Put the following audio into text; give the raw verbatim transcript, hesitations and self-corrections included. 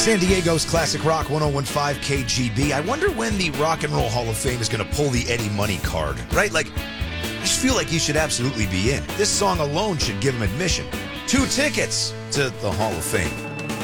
San Diego's Classic Rock one oh one point five K G B. I wonder when the Rock and Roll Hall of Fame is going to pull the Eddie Money card, right? Like, I just feel like he should absolutely be in. This song alone should give him admission. Two tickets to the Hall of Fame.